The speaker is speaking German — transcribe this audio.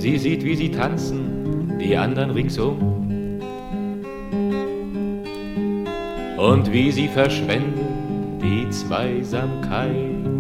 Sie sieht, wie sie tanzen, die anderen ringsum. Und wie sie verschwenden die Zweisamkeit.